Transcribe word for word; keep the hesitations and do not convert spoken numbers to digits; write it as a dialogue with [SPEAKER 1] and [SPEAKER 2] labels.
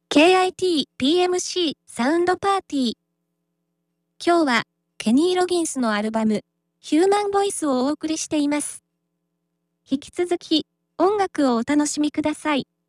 [SPEAKER 1] ケーアイティーピーエムシー サウンドパーティー。今日はケニー・ロギンスのアルバムヒューマンボイスをお送りしています。引き続き音楽をお楽しみください。